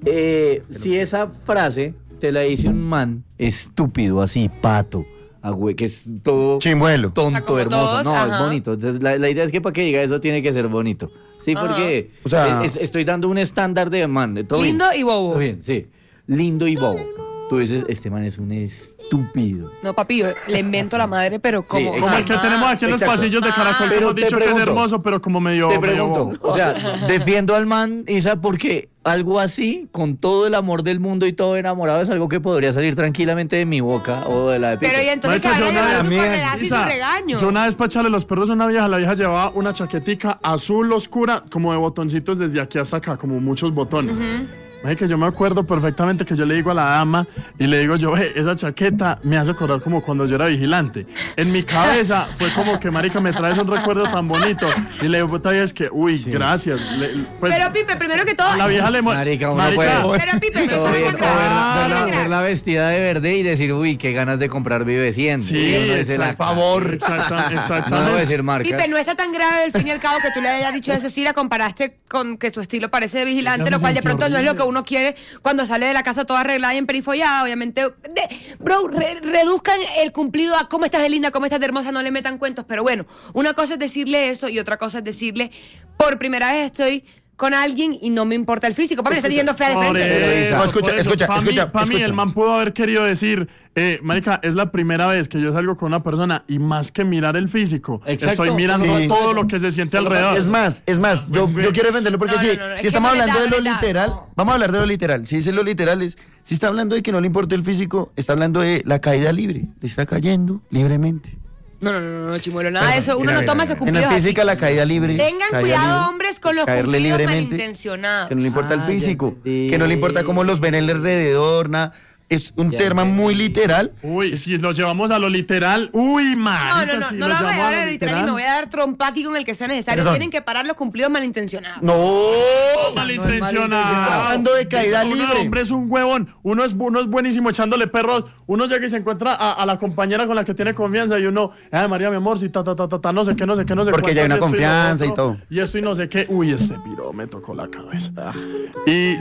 si esa frase te la dice un man estúpido, así, pato, que es todo chimuelo, tonto, como hermoso, todos, no, ajá. es bonito. Entonces la idea es que para que diga eso tiene que ser bonito. Sí, porque O sea, estoy dando un estándar de man. De todo Lindo bien, y bobo. todo bien, sí. Lindo y bobo. Tú dices, este man es un estúpido. No, papi, yo le invento la madre, pero como... Sí, Como el que jamás. tenemos aquí en los Exacto. pasillos de Caracol, que Pero hemos te dicho que es pregunto, hermoso, pero como medio Te pregunto, bobo. o sea, defiendo al man, Isa, porque algo así, con todo el amor del mundo y todo enamorado, es algo que podría salir tranquilamente de mi boca o de la de Pipe. Pero y entonces se Marica, van a yo llevar su una vez- correazo y su Isa, regaño. Yo una vez para echarle los perros a una vieja, la vieja llevaba una chaquetica azul oscura, como de botoncitos desde aquí hasta acá, como muchos botones. Que yo me acuerdo perfectamente que yo le digo a la dama y le digo yo, esa chaqueta me hace acordar como cuando yo era vigilante. En mi cabeza fue como que, marica, me traes un recuerdo tan bonito. Y le digo, puta, es que, gracias. Pues, Pero Pipe, primero que todo... a la vieja le... Marica, uno puede... Pero Pipe, eso Todo no bien, es tan grave. No es tan verla grave. vestida de verde y decir, uy, qué ganas de comprar Vive 100. Sí, Y uno dice, por favor. Exactamente. No debo decir marcas. Pipe, no está tan grave al fin y al cabo que tú le hayas dicho eso, sí la comparaste con que su estilo parece de vigilante, Ella lo se cual de sintió pronto no es lo horrible. que uno quiere cuando sale de la casa toda arreglada y emperifollada, obviamente. Reduzcan el cumplido a cómo estás de linda, cómo estás de hermosa, no le metan cuentos, pero bueno, una cosa es decirle eso y otra cosa es decirle, por primera vez estoy con alguien y no me importa el físico. Papi, le está diciendo fea de frente. No, escucha. Para mí, el man pudo haber querido decir, marica, es la primera vez que yo salgo con una persona y más que mirar el físico, Exacto. estoy mirando Sí. todo lo que se siente alrededor. Es más, yo quiero defenderlo porque No, si, no, no, es si que estamos no le hablando da, de no lo le da. literal, No. vamos a hablar de lo literal. Si dice lo literal si está hablando de que no le importa el físico, está hablando de la caída libre, le está cayendo libremente. No, chimuelo, nada de eso. Uno no toma esos En la cumplidos física así. la caída libre. Tengan caída cuidado, libre, hombres, con los caerle cumplidos libremente, malintencionados. que no le importa el Ah, físico, ya entendí. que no le importa cómo los ven alrededor, nada. Es un Ya tema entendí. muy literal. Uy, si lo llevamos a lo literal, uy, marica, si No lo lo vamos a llevamos llevar a a lo literal y me voy a dar trompa aquí con el que sea necesario. Perdón. Tienen que parar los cumplidos malintencionados. No. malintencionado. Hablando de caída Uno, libre. hombre es un huevón, uno es buenísimo echándole perros, uno llega y se encuentra a la compañera con la que tiene confianza y uno, María, mi amor, si no sé qué, no sé Porque cuánto, ya hay una y esto lo confianza y otro, todo. Y esto y no sé qué, uy, este piro me tocó la cabeza. Y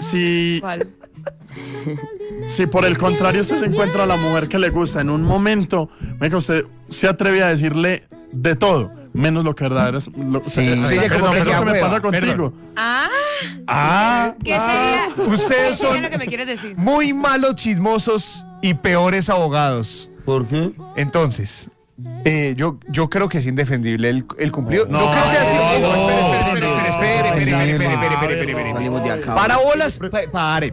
si por el contrario usted se encuentra a la mujer que le gusta en un momento, venga, usted se atreve a decirle de todo, menos lo que verdad es lo, como que lo sea que me hueva. pasa contigo. ¿Qué sería? Ustedes ¿Qué son es lo que me quieres decir? muy malos chismosos y peores abogados. ¿Por qué? Entonces, yo creo que es indefendible el cumplido. No, No, creo que así. no, Espere. Salimos de acá. Para bolas, pare.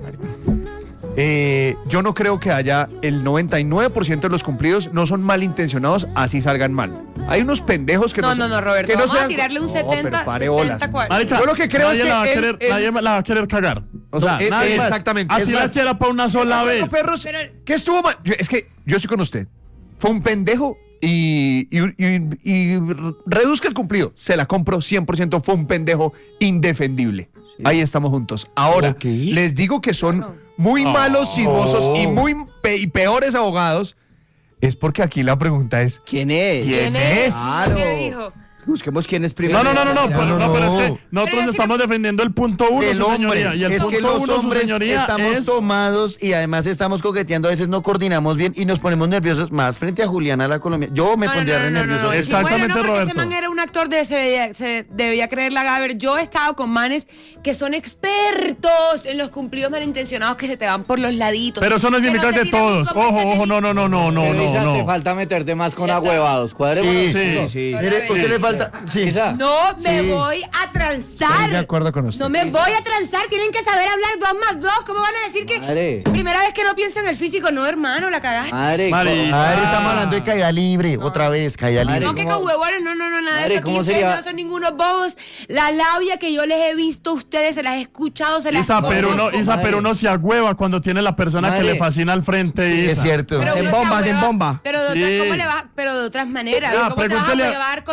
Yo no creo que haya el 99% de los cumplidos no son malintencionados, así salgan mal. Hay unos pendejos que No, Roberto, que vamos a sean- tirarle un No, 70, pero pare 70, bolas. 40. Marica, Yo lo que creo es nadie que la va a él- querer, él- nadie la va a querer cagar. O sea, nadie más. exactamente. Así Es la más, quiera para una sola vez. Perros, Pero- ¿qué estuvo mal? Es que yo estoy con usted. Fue un pendejo y reduzca el cumplido. Se la compro 100%. Fue un pendejo indefendible. Ahí estamos juntos. Ahora, Ok. les digo que son muy malos chismosos y peores abogados. Es porque aquí la pregunta es: ¿Quién es? ¿Quién es? Claro. ¿Qué dijo? Busquemos quién es primero. No, pero es que nosotros Pero estamos defendiendo el punto uno, El su señoría. hombre, Y el es que punto los uno, su hombres señoría, estamos es... tomados y además estamos coqueteando, a veces no coordinamos bien y nos ponemos nerviosos más frente a Juliana la colombiana. Yo me pondría re nervioso. Exactamente, Bueno, no, porque Roberto. ese man era un actor se debía creer la Gaber. Yo he estado con manes que son expertos en los cumplidos malintencionados que se te van por los laditos. Pero eso no significa te que tiran un todos. comentario Ojo, no. Te falta meterte más con agüevados. Cuadrémonos. Sí. Mire, usted le falta. Sí. Isa. No me voy a transar. Estoy de acuerdo con usted. No me voy a transar. Tienen que saber hablar 2 más 2. ¿Cómo van a decir que Madre. primera vez que no pienso en el físico? No, hermano, la cagaste. Madre. Mari. A ver, estamos hablando de caída libre, otra vez, caída libre. No, que ¿cómo? huevones, no, nada Madre, de eso. Aquí ¿cómo ustedes sería? no son ningunos bobos. La labia que yo les he visto a ustedes, se las he escuchado, se las Isa, pero conozco. uno se agüeva cuando tiene la persona que Madre. le fascina al frente, Es Isa. cierto. Pero Se uno embomba, se se ahueva, embomba. Pero de, Sí. ¿cómo le vas? Pero de otras maneras. Ya, ¿Cómo te vas a pregúntele a- llevar con lo contrario?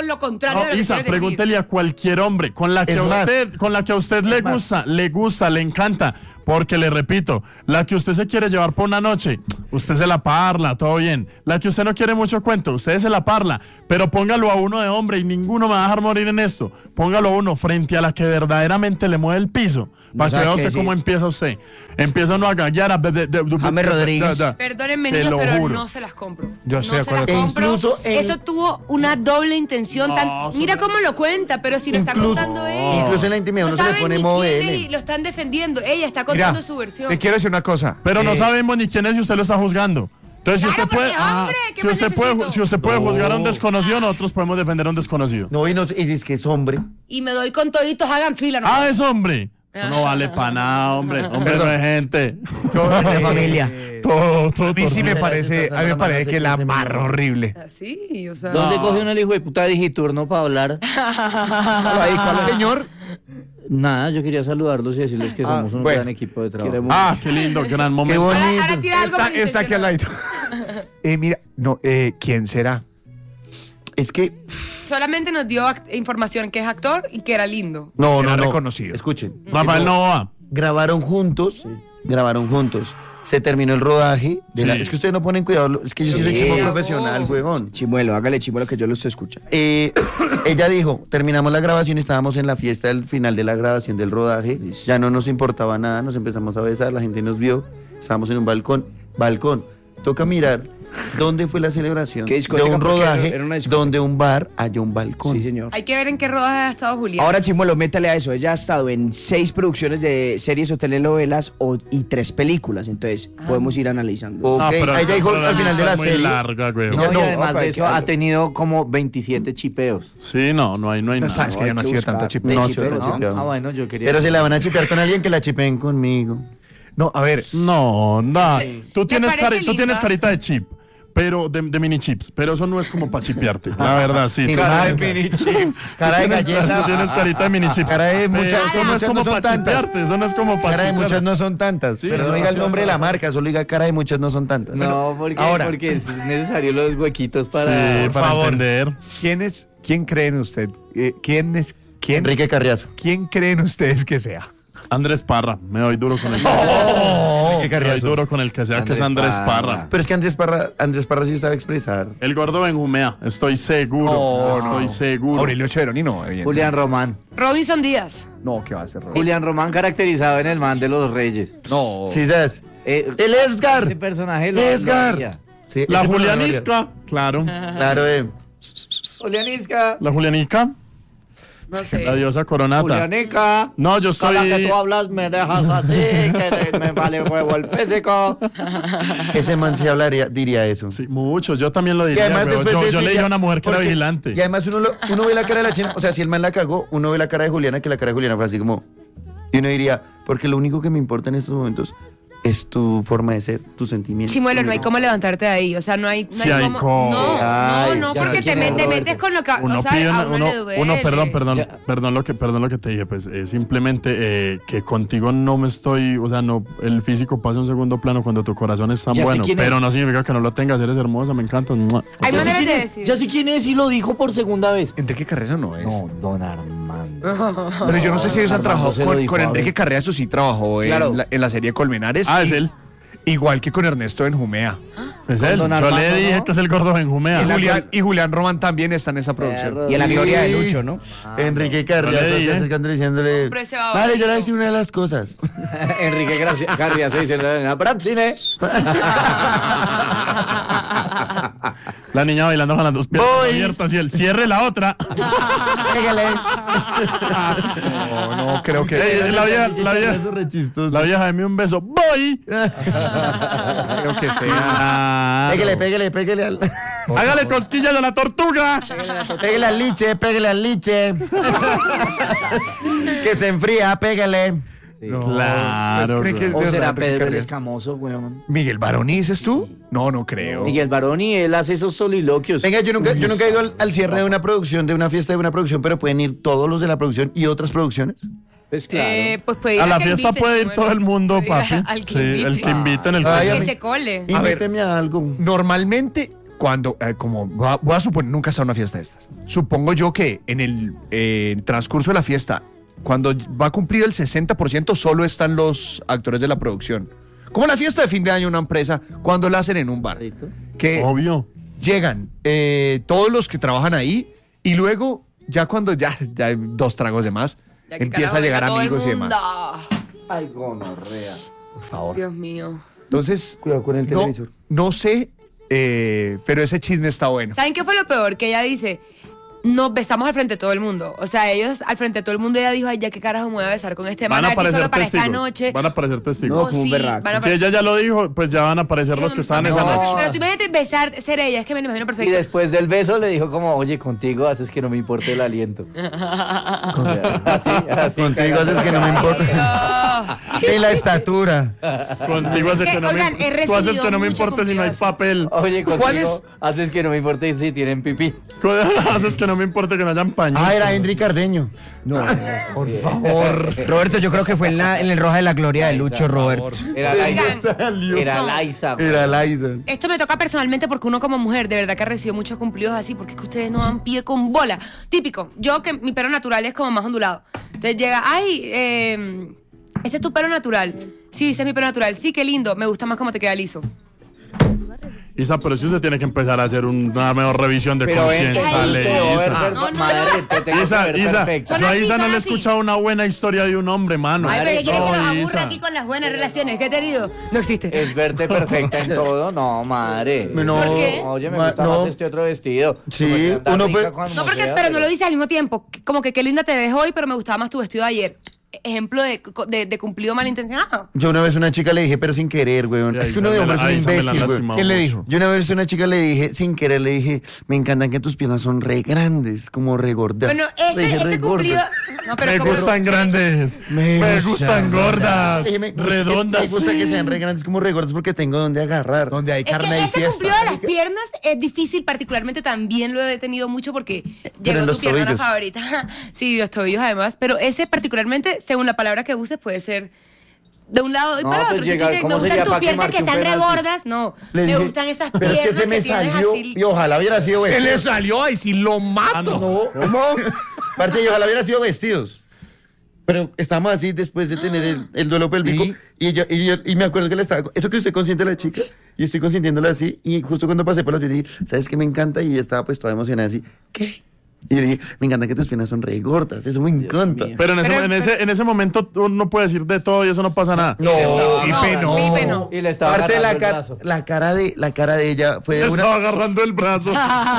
contrario de lo que Isa, quieres decir. pregúntele a cualquier hombre con la que Es más. a usted le gusta, le encanta, porque le repito, la que usted se quiere llevar por una noche, usted se la parla, todo bien. La que usted no quiere mucho cuento, usted se la parla, pero póngalo a uno de hombre y ninguno me va a dejar morir en esto. Póngalo a uno frente a la que verdaderamente le mueve el piso, para que sabe vea qué usted cómo decir. empieza usted. Empieza uno a gallar a James Rodríguez. Perdónenme, Se niños, lo pero juro. no se las compro. Yo estoy de se las acuerdo. compro. Incluso en- Eso tuvo una doble intención. Mira cómo lo cuenta, pero si lo está Incluso- contando ella. incluso en la intimidad no uno se le saben pone ni modo quién BL. es y lo están defendiendo. Ella está Mira, contando su versión. te quiero decir una cosa. Pero no sabemos ni quién es y usted lo está juzgando. Entonces, Claro, si usted puede, porque, hombre, ¿qué si más usted puede, necesito? si usted puede juzgar a un desconocido, nosotros podemos defender a un desconocido. No, y dice que es hombre. Y me doy con toditos, hagan fila. ¿no? Ah, es hombre. Eso no vale para nada, hombre. Hombre no es gente. De familia. Todo. A mí sí me Mira, parece, esa a mí me mamá parece se que la crece barra mucho. horrible. Así, o sea. ¿Dónde coge uno el hijo de puta digiturno para hablar? Ahí, ¿cuál señor? Nada, yo quería saludarlos y decirles que somos un bueno. gran equipo de trabajo. Ah, qué lindo, gran Qué momento. bonito. Ahora tira algo Está aquí al ladito. Mira, no, ¿quién será? Es que, Solamente nos dio información que es actor y que era lindo. no, Era no, no. reconocido. Escuchen. Rafael Novoa. Grabaron juntos. Se terminó el rodaje. Sí. Es que ustedes no ponen cuidado. Es que yo sí soy Sí. chico profesional, huevón. Chimuelo, hágale chimuelo que yo lo estoy escuchando. Ella dijo, terminamos la grabación, estábamos en la fiesta del final de la grabación del rodaje, ya no nos importaba nada, nos empezamos a besar, la gente nos vio, estábamos en un balcón, toca mirar dónde fue la celebración ¿Qué de discoteca? un Porque rodaje era una discoteca. donde un bar haya un balcón. Sí, señor. Hay que ver en qué rodaje ha estado Julián. Ahora, Chimuelo, métale a eso. Ella ha estado en 6 producciones de series o telenovelas y 3 películas. Entonces, podemos ir analizando. Ok, ella dijo al final de la muy serie. larga, güey. No, y no, además ok, de eso claro. ha tenido como 27 chipeos. Sí, no hay No nada. sabes que ya no ha hay sido que tanto buscar. chip. De No, chipero, sí, ¿no? chipeo. Ah, bueno, yo quería. Pero si la van a chipear con alguien, que la chipeen conmigo. No, a ver, No. Tú tienes, parece tú tienes linda? carita de chip. Pero de mini chips, pero eso no es como para chipearte, la verdad, sí. Sí, tú cara de tienes- mini chip, cara de tú galleta. tienes carita de mini chips. Cara de Pero muchas- eso no es muchas como no son para tantas. chipearte, eso no es como para Cara de chipear. muchas no son tantas. Sí, pero no no, diga el no, nombre de no. la marca, solo diga cara de muchas no son tantas. No, porque, ahora. porque es necesario los huequitos para. Sí, por para favor. entender. ¿quién creen usted? Enrique Carriazo. ¿Quién creen ustedes que sea? Andrés Parra, me doy duro con el Enrique me doy Carriazo. duro con el que sea que es Andrés Parra. Pero es que Andrés Parra sí sabe expresar. El gordo Benjumea, estoy seguro, estoy seguro. Aurelio Cheveroni, no, evidentemente. Julián Román. Robinson Díaz. No, ¿qué va a ser? Julián Román caracterizado en el man de los Reyes. No. Sí, ¿sabes? El Edgar. personaje lo Edgar. haría. Sí, La ese Julianisca, claro. personaje. Claro, Julianisca. La Julianica, No sé. la diosa coronata. Julianica. No, yo Cada que soy... tú hablas me dejas así, que me vale huevo el físico. ese man sí diría eso. Sí, muchos, yo también lo Y diría, además pero después de yo eso le dije ya- a una mujer que era porque- vigilante. Y además uno ve la cara de la china, o sea, si el man la cagó, uno ve la cara de Juliana, que la cara de Juliana fue así como... Y uno diría, porque lo único que me importa en estos momentos es tu forma de ser, tus sentimientos. Chimuelo, no hay cómo levantarte de ahí. O sea, no hay, no Sí hay hay cómo. No, Ay, no, ya porque sé te quién es, metes con lo que. Uno o sea, pide, a uno le duele. perdón lo que te dije, pues es simplemente que contigo no me estoy, o sea, no, el físico pasa a un segundo plano cuando tu corazón es tan Ya sé bueno, quién es. pero no significa que no lo tengas, eres hermosa, me encanta. ¡Mua! Hay Ya sé maneras quién de es, decir. ya sé quién es y lo dijo por segunda vez. Enrique Carriazo no es. No, don Armando. Pero yo no sé si ellos han Armando trabajado se lo con dijo, a Enrique ver. Carriazo, sí trabajó Claro. en la serie Colmenares. Ah, es él. Igual que con Ernesto Benjumea. Es Con él. don Yo Armando, le dije ¿no? que es el gordo Benjumea. Y Julián Román también está en esa producción. Perro. Y en la gloria de Lucho, ¿no? Enrique Carriazo Yo le se dije. acercando diciéndole... Hombre, ese va Vale, yo le valido. decía una de las cosas. Enrique Carriazo dice la Bratzine. La niña bailando con las dos piernas Voy. abiertas y el cierre la otra. Pégale. No, creo que La vieja, Eso re chistoso. la vieja, dame un beso. Voy. creo que sea. Pégale al... Hágale cosquillas a la tortuga. Pégale al liche, que se enfría, pégale. Claro. ¿Creen que es ¿O de será verdad, Pedro el Carriazo? Escamoso, weón? ¿Miguel Baroni dices tú? No creo. Miguel Baroni, él hace esos soliloquios. Venga, yo nunca he ido al cierre de una producción, de una fiesta de una producción, pero pueden ir todos los de la producción y otras producciones. Pues claro. Pues puede ir A la que fiesta invite, puede ir Chimuelo. todo el mundo, Puede ir papi. Al que Sí, invite. el que invite en el Ay, Que a mí- se cole. Invíteme a algo. Normalmente cuando, como voy a suponer, nunca he estado en una fiesta de estas. Supongo yo que en el transcurso de la fiesta, cuando va a cumplir el 60%, solo están los actores de la producción. Como la fiesta de fin de año de una empresa, cuando la hacen en un bar. Que Obvio. llegan todos los que trabajan ahí y luego, ya cuando ya hay 2 tragos de más, Ya que empieza a carajo, llegar venga todo el amigos y demás. mundo. Ay, gonorrea. Por favor. Dios mío. Entonces, Cuidado con el televisor. no sé, pero ese chisme está bueno. ¿Saben qué fue lo peor? Que ella dice, nos besamos al frente de todo el mundo. O sea, ellos al frente de todo el mundo, ella dijo, ay, ya qué carajo me voy a besar con este Van man a aquí aparecer solo para esta testigos. noche. Van a aparecer testigos. No, Oh, como un sí, berraco. van a Si ella ya lo dijo, pues ya van a aparecer los que estaban esa No, noche. Pero tú imagínate besar, ser ella, es que me lo imagino Y perfecto. después del beso le dijo como, oye, contigo haces que no me importe el aliento. Así, Contigo haces que no me importa. Ay, Y la estatura. Contigo hace Es que, que no oigan, me he Tú haces recibido que no me mucho importe si no hay cumplido así. papel. Oye, ¿Cuál contigo es? haces que no me importe si tienen pipí. Haces que no me importe que no hayan paños. Ah, era Henry Cardeño. No, por favor. Roberto, yo creo que fue en el Roja de la Gloria de Lucho, Roberto. Era Liza. Era No. Liza. Era Liza. Esto me toca personalmente porque uno como mujer de verdad que ha recibido muchos cumplidos así porque es que ustedes no dan pie con bola. Típico, yo que mi pelo natural es como más ondulado. Entonces llega, ay, ese es tu pelo natural. Sí, ese es mi pelo natural. Sí, qué lindo. Me gusta más cómo te queda liso. Isa, pero si usted tiene que empezar a hacer una mejor revisión de Pero con ven, quién que sale, te voy a ver, Isa. No, no, madre, te tengo Isa, que ver Isa, perfecto. Son yo a así, Isa no son le he así. escuchado una buena historia de un hombre, mano. Ay, pero ¿qué quiere que nos No, aburra Isa. aquí con las buenas relaciones que he tenido? No existe. Es verte perfecta en todo, no, madre. No, ¿Por qué? Oye, me Ma- gusta no. más este otro vestido. Sí, Como que anda uno rica puede- cuando No, porque, sea, pero no lo dice al mismo tiempo. Como que qué linda te ves hoy, pero me gustaba más tu vestido de ayer. Ejemplo de cumplido malintencionado. Yo una vez a una chica le dije, pero sin querer, weón. Ya, Es que Isa, uno de me hombre la- es un a Isa me la imbécil, weón. lastimaba ¿Quién le mucho. dijo? Yo una vez a una chica le dije, sin querer, le dije, me encantan que tus piernas son re grandes, como re gordas. Bueno, Le dije, ese "Re cumplido. gordas". No, pero Me como- gustan grandes. Me gustan gordas. Le dije, Me Redondas. gusta que sí. sean re grandes, como re gordas, porque tengo donde agarrar. Donde hay Es carne que y ese fiesta. cumplido de las piernas es difícil, particularmente también lo he tenido mucho porque llegó en tu los pierna tobillos. favorita. Sí, los tobillos además, pero ese particularmente, según la palabra que uses, puede ser de un lado y No, para pues otro. Si tú llega- dices, me ¿cómo gustan sería tus para que piernas que marque un están re penalti? gordas, no. Le Me dije, gustan esas pero es piernas que se me que tienes salió así. y ojalá hubiera sido Se le vestidos. salió ahí, si lo mato. No, ¿cómo? Parce, y ojalá hubiera sido vestidos. Pero estamos así después de tener el duelo pélvico. Y me acuerdo que le estaba. Eso que estoy consciente de la chica. Y estoy consintiéndola así. Y justo cuando pasé por la piel dije, ¿sabes qué me encanta? Y ella estaba pues toda emocionada así. ¿Qué? Y yo le dije, me encanta que tus piernas son re gordas. Eso me encanta. mío. Pero en ese momento uno puede decir de todo y eso no pasa nada. No, Pipe no. Pipe no. Y le estaba Parce, agarrando el brazo. la cara de ella fue Le una. estaba agarrando el brazo.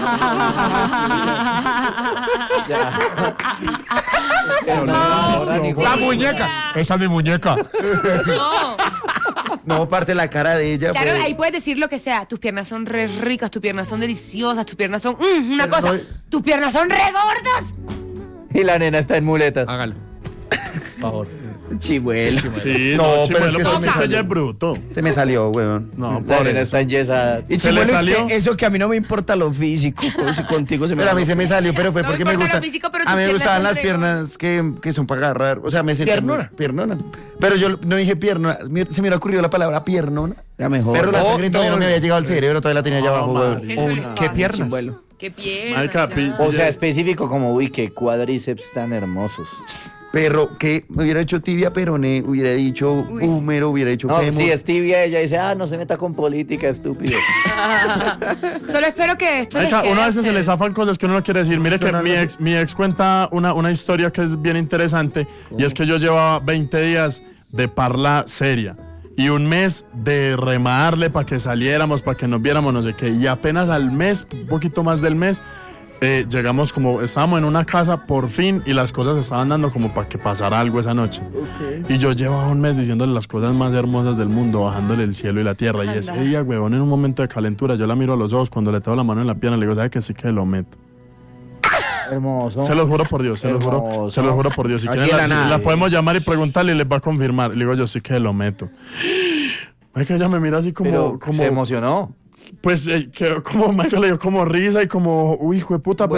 La muñeca. Esa es mi muñeca. No. No, parce, la cara de ella Claro, fue. ahí puedes decir lo que sea. Tus piernas son re ricas, tus piernas son deliciosas, tus piernas son. Una Pero cosa. no- Tus piernas son re gordas. Y la nena está en muletas. Hágalo. Por favor. Chivuelo. Sí, No, no, pero Chimuelo, es que pero eso es me que ese salió. ya es bruto. Se me salió, weón. No, La por nena eso. está enyesada. Y ¿Se le Chivuelo, salió? eso que a mí no me importa lo físico. Si contigo se me Pero a mí se me salió, pero fue No porque me me importa lo gusta. físico, pero A mí tus me piernas gustaban son las re piernas que son para agarrar. O sea, me sentía Piernona. Piernona. Pero yo no dije piernona. Se me hubiera ocurrido la palabra piernona. Era mejor. Pero la No, sangre todavía no me había llegado al cerebro, todavía la tenía allá No, abajo, weón. madre. Eso les ¿Qué pasa. piernas? Chivuelo. Qué piernas. Marica, ya. O sea, específico como, uy, qué cuádriceps tan hermosos. Pero que me hubiera hecho tibia peroné, hubiera dicho Uy. húmero, hubiera dicho No, fémur. si es tibia, ella dice, no se meta con política, estúpido. Solo espero que esto les Marica, quede uno a veces se ustedes. le zafan cosas que uno no quiere decir. Mire que mi ex cuenta una historia que es bien interesante. Y es que yo llevaba 20 días de parla seria. Y un mes de remarle para que saliéramos, para que nos viéramos, no sé qué. Y apenas al mes, un poquito más del mes, llegamos como, estábamos en una casa por fin y las cosas estaban dando como para que pasara algo esa noche. Y yo llevaba un mes diciéndole las cosas más hermosas del mundo, bajándole el cielo y la tierra. Y ese día, huevón, en un momento de calentura, yo la miro a los ojos, cuando le tengo la mano en la pierna, le digo, ¿sabe que sí que lo meto? Hermoso. Se los juro por Dios, se los juro por Dios. Si Así quieren, de la nada. la podemos llamar y preguntarle y les va a confirmar. Le digo, yo sí que lo meto. Es que ella me mira así Pero como se emocionó. pues, como Michael le dio como risa y como, uy, hijo de puta, Bueno.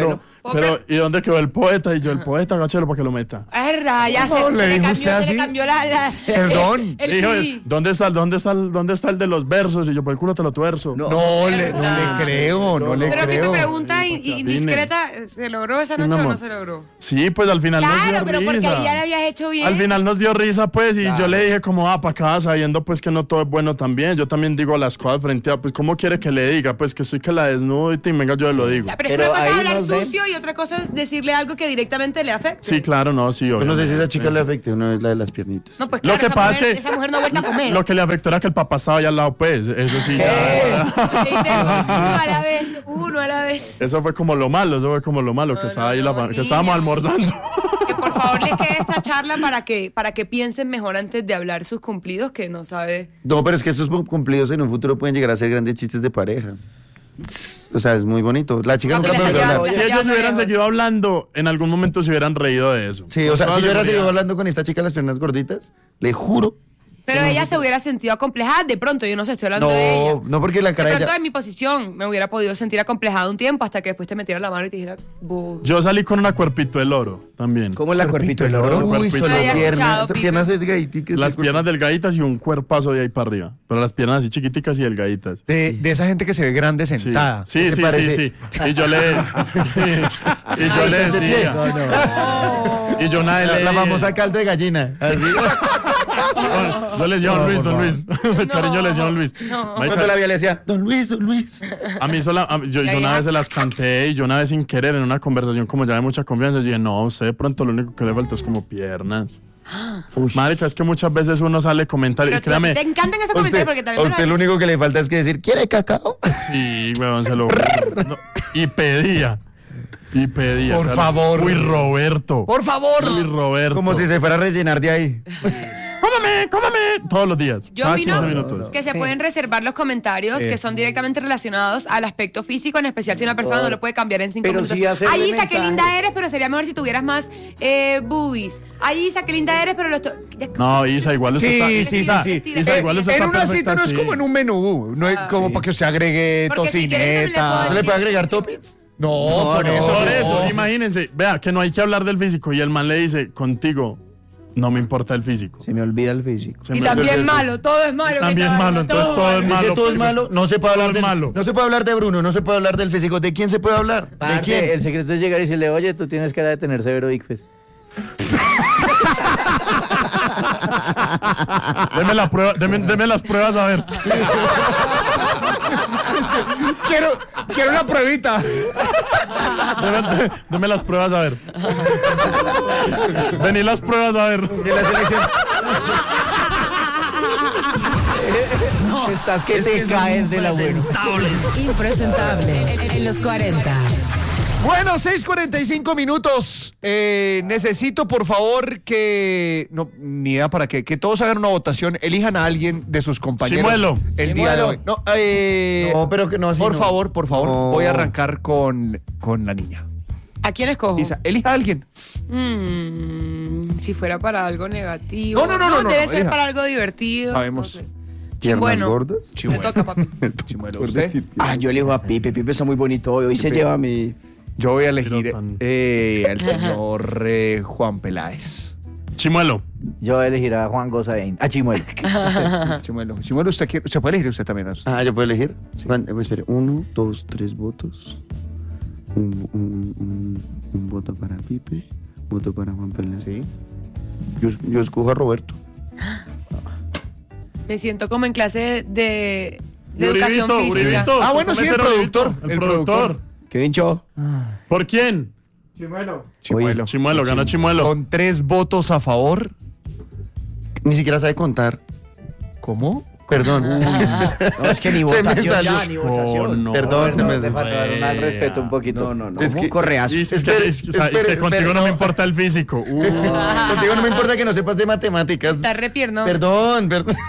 Pero, ¿y dónde quedó el poeta? Y yo, el poeta, agáchelo para que lo meta. Es verdad, ya No, le dijo usted se así. le cambió la Perdón. el Dijo, sí. ¿dónde está el de los versos? Y yo, por el culo te lo tuerzo. No le creo, no le Pero que me creo. pregunta indiscreta, ¿se logró esa Sí, noche mi o no amor. se logró? Sí, pues al final nos Claro, dio pero porque risa. ahí ya lo habías hecho bien. Al final nos dio risa, pues, y yo le dije como, para acá, sabiendo pues que no todo es bueno también. Yo también digo las cosas frente a, pues, ¿cómo quiere que le diga? Pues que estoy que la desnudo y venga, yo lo digo. Ya, pero es que Pero una cosa es ahí hablar nos ven. sucio y otra cosa es decirle algo que directamente le afecte. Sí, claro, no, sí, Yo no sé obviamente. si a esa chica le afecte una vez la de las piernitas. No, pues Lo claro, que esa pasa mujer, es que esa mujer no ha vuelto a comer. lo que le afectó era que el papá estaba allá al lado, pues. Eso sí, ya. Le dice, uno a la vez. Eso fue como lo malo, que estaba ahí que niña. estábamos almorzando. Que por favor les quede esta charla para que piensen mejor antes de hablar sus cumplidos, que no sabe. No, pero es que estos cumplidos en un futuro pueden llegar a ser grandes chistes de pareja. O sea, es muy bonito. La chica Aunque nunca les me haya- hablar. les Si haya ellos hubieran lejos. seguido hablando, en algún momento se hubieran reído de eso. Sí, o sea, Con si yo toda hubiera seguido seguridad. hablando con esta chica de las piernas gorditas, le juro. Pero ella se hubiera sentido acomplejada de pronto, yo no sé, estoy hablando de ella. No, no porque la De cara de pronto ella. en mi posición me hubiera podido sentir acomplejada un tiempo hasta que después te metiera la mano y te dijera, "Bu". Yo salí con una cuerpito del oro también. ¿Cómo es la cuerpito del oro? Uy, cuerpito. solo No había escuchado, piernas. Pipe. Piernas delgaditas. Las piernas delgaditas y un cuerpazo de ahí para arriba. Pero las piernas así chiquiticas y delgaditas. De esa gente que se ve grande Sí, sentada. sí, ¿Qué sí, parece? sí. Y yo le decía. Y yo nada le La famosa caldo de gallina. Así. Yo le decía a don Luis. Cariño le decía a don Luis. Marica, Cuando la vi le decía, Don Luis, Don Luis. a mí yo una vez se las canté y yo una vez sin querer en una conversación como ya de mucha confianza, yo dije, no, a usted de pronto lo único que le falta es como piernas. Marica, es que muchas veces uno sale a comentar y Pero créame, te encantan esos comentarios porque A también me lo usted han lo dicho. único que le falta es que decir, ¿quiere cacao? sí, weón, se lo no, y pedía. Por favor. Uy, Roberto. Por favor. Uy, Roberto. Como si se fuera a rellenar de ahí. Cómame. Todos los días. Yo Cada opino 15 minutos. que se pueden reservar los comentarios que son directamente relacionados al aspecto físico, en especial si una persona no lo puede cambiar en 5 Pero minutos. sí hacerle Ay, Isa, qué mensaje. linda eres, pero sería mejor si tuvieras más boobies. Ay, Isa, qué linda eres, pero No, Isa, igual eso Sí, está. sí, Isa, sí, sí. Isa, igual eso En está una perfecta, cita no es sí. como en un menú. No es como para que usted agregue Porque si quieres también le puedo tocineta. ¿No le puede agregar toppings? No, por eso. Por no. eso, imagínense, vea, que no hay que hablar del físico y el man le dice, contigo, no me importa el físico. Se me olvida el físico. Se Y me también olvidó el malo, todo es malo. También que malo, entonces todo es Es malo. que todo es malo, no se puede Todo hablar es malo. no se puede hablar de Bruno, no se puede hablar del físico. ¿De quién se puede hablar? ¿De Parce, quién? el secreto es llegar y decirle, oye, tú tienes cara de tener severo ICFES. Deme la prueba, deme las pruebas a ver. Quiero una pruebita. Deme las pruebas a ver. Vení las pruebas a ver. De la selección. Estás que te caes de la buena. Impresentable en los 40. Bueno, 6:45 minutos. Necesito, por favor, que... No, ni idea para qué. Que todos hagan una votación. Elijan a alguien de sus compañeros. Chimuelo. El día de hoy. No, No, pero que no así. por no. favor. No. Voy a arrancar con la niña. ¿A quién escojo? Isa, elija a alguien. Si fuera para algo negativo. No, debe ser elija. para algo divertido. Sabemos. No sé. ¿Piernas Bueno, gordas? me toca, papi. Chimuelo, ¿usted? Ah, yo elijo a Pipe. Pipe está muy bonito hoy. Hoy se lleva mi... Yo voy a elegir Pero tan- al señor Juan Peláez. Chimuelo. Yo voy a elegir a Juan Gozaín. A Chimuelo. Chimuelo, ¿usted quiere? ¿Se puede elegir usted también? Ah, ¿yo puedo elegir? Espere, 1, 2, 3 votos. Un voto para Pipe, voto para Juan Peláez. Sí. Yo escojo a Roberto. Me siento como en clase de educación Uribito, física. Uribito. Ah, bueno, sí, el productor. El productor. Kevin Cho. ¿Por quién? Chimuelo. Chimuelo, ganó Chimuelo. Con 3 votos a favor. Ni siquiera sabe contar. ¿Cómo? Perdón. No, es que ni Se me votación salió. ya, ni votación. no. Perdón, se me- Te faltaron al respeto un poquito. No. Es ¿Cómo que- correazo? Es que Espere, contigo espere, no me no. importa el físico. Contigo no me importa que no sepas de matemáticas. Está re pierno. Perdón.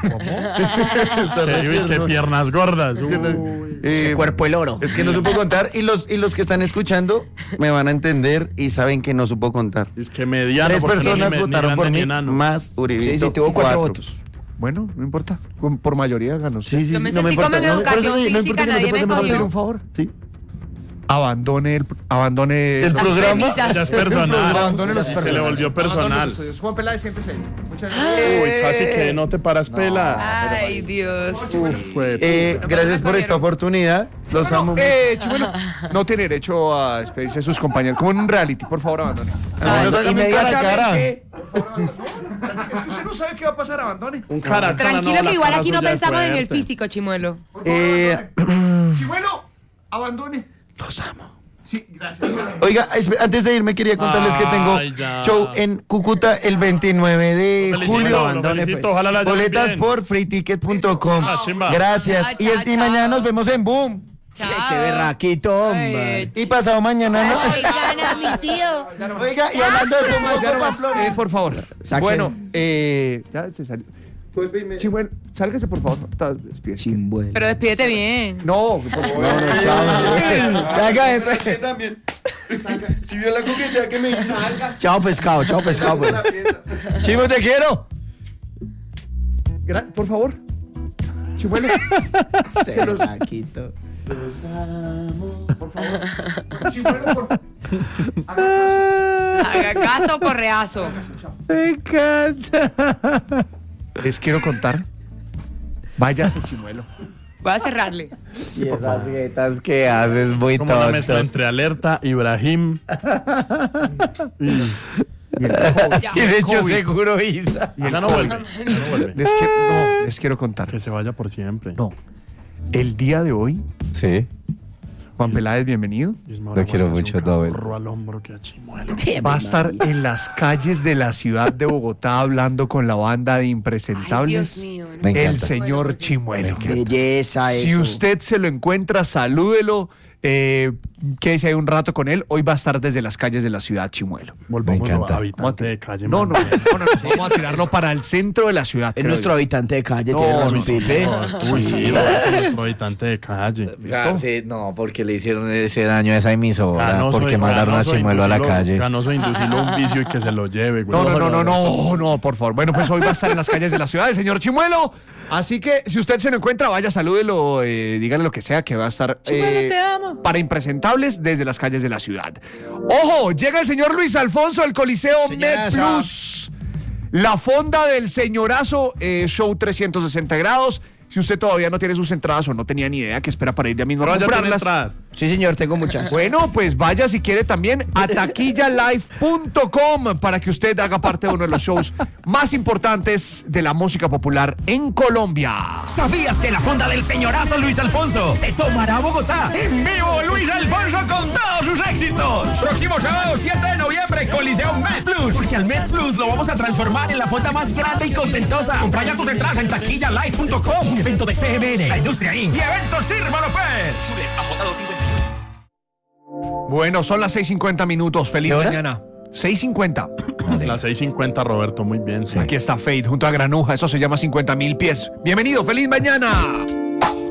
Es que piernas gordas. Ese cuerpo el oro. Es que no supo contar y los que están escuchando me van a entender y saben que no supo contar. Es que mediano. 3 porque personas ni votaron grande por ni mí, enano. más Uribito. Sí, tuvo 4 4 votos. Bueno, no importa. Por mayoría ganó. Sí, Yo me no sentí como en por eso educación no física, importa que no nadie te me pasen cogió. un favor. Sí. abandone el programa. Premisas. Ya es personal. Abandone los Se le personajes. volvió Abandone los personal. estudios. Juan Peláez, siempre se. Muchas gracias. Uy, casi que no te paras pela. Ay, Dios. Gracias por esta oportunidad. Los amo. Chimuelo, no tiene derecho a despedirse de sus compañeros. Como en un reality, por favor, abandone. Al menos hágame cara a cara. Inmediatamente. Es que usted no sabe qué va a pasar, abandone. Un cara. Tranquilo no, que igual aquí no la cara pensamos suya en es el fuerte. físico, Chimuelo. Chimuelo, abandone. Los amo. Sí, gracias. Oiga, antes de irme quería contarles que tengo Ay, ya. show en Cúcuta el 29 de Felicito, julio. lo felicito, ojalá la lleven Boletas bien. por freeticket.com. Ah, chimba. Gracias. Ah, Y, chao, y mañana nos vemos en Boom. Chao. Qué berraquito, hombre. Y pasado mañana, ¿no? Ay, gana mi tío. Oiga, y hablando de todo, Pamplona. Por favor. Saquen. Bueno, ya se salió. Chimuelo, sálgase, por favor. Despídese. Chimbuelo. Pero despídete bien. No, por favor. También. Si vio la coqueta que me hizo. Chao pescado, pues. Chivo, te quiero. Por favor. Chimuelo. Berraquito. Chimuelo, por favor. Haga caso, correazo. Me encanta. Les quiero contar. Váyase, Chimuelo. Voy a cerrarle. Y esas grietas que haces muy Como una mezcla tonto. entre Alerta, Ibrahim. Ya. Y de hecho COVID. seguro Isa. Ya no vuelve. Ya no vuelve. Les quiero contar. Que se vaya por siempre. No. El día de hoy, Sí. Juan Peláez, bienvenido. Lo quiero mucho, Nobel. Corro al hombro que a Chimuelo. Va a estar en las calles de la ciudad de Bogotá hablando con la banda de Ay, impresentables. Dios mío. Me El encanta. señor Chimuelo. Belleza, Si eso. usted se lo encuentra, salúdelo. Quédese ahí un rato con él. Hoy va a estar desde las calles de la ciudad, Chimuelo. Volvamos Me encanta. a habitante de calle. No, man. vamos a tirarlo para el centro de la ciudad. Es creo nuestro yo. habitante de calle, No, tiene razón, uy, sí, Pipe. Uy, sí, nuestro habitante de calle. Ah, sí, no, porque le hicieron ese daño a esa emisora. Ganoso Porque y- mandaron a ganoso Chimuelo a la inducirlo- calle. Ganoso inducirlo a un vicio y que se lo lleve, güey. No, por favor. Bueno, pues hoy va a estar en las calles de la ciudad el señor Chimuelo. Así que si usted se lo encuentra, vaya, salúdelo, dígale lo que sea, que va a estar para impresentables desde las calles de la ciudad. ¡Ojo! Llega el señor Luis Alfonso del Coliseo Med Señorazo. Plus. La fonda del señorazo, show 360 grados. Si usted todavía no tiene sus entradas o no tenía ni idea, que espera para ir ya mismo a Ahora ya tiene comprarlas. entradas. Sí, señor, tengo muchas. Bueno, pues vaya si quiere también a taquillalife.com para que usted haga parte de uno de los shows más importantes de la música popular en Colombia. ¿Sabías que la fonda del señorazo Luis Alfonso se tomará a Bogotá? En vivo, Luis Alfonso con todos sus éxitos. Próximo sábado 7 de noviembre, Coliseo Med Plus. Porque al Med Plus lo vamos a transformar en la fonda más grande y contentosa. Compra ya tus entradas en taquillalife.com. Un evento de CMN, la Industria Inc. y Eventos Sirva López. Bueno, son las 6:50 minutos. Feliz ¿Qué hora? mañana. 6:50. Las 6:50, Roberto, muy bien. Sí. Aquí está Fade junto a Granuja. Eso se llama 50,000 pies. Bienvenido, feliz mañana.